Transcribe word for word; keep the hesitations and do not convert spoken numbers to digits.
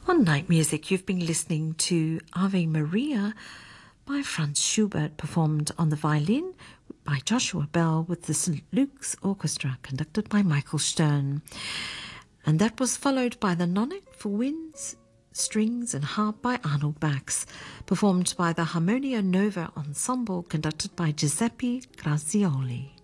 On Night Music, you've been listening to Ave Maria by Franz Schubert, performed on the violin by Joshua Bell with the Saint Luke's Orchestra, conducted by Michael Stern. And that was followed by the Nonnet for winds, strings and harp by Arnold Bax, performed by the Harmonia Nova Ensemble, conducted by Giuseppe Grazioli.